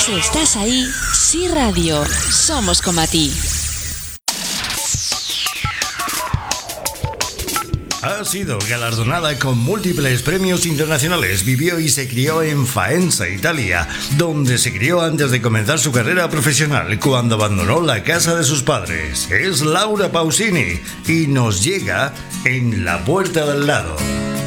Si estás ahí, Sí Radio, somos como a ti. Ha sido galardonada con múltiples premios internacionales. Vivió y se crió en Faenza, Italia, donde se crió antes de comenzar su carrera profesional, cuando abandonó la casa de sus padres. Es Laura Pausini y nos llega En la puerta del lado.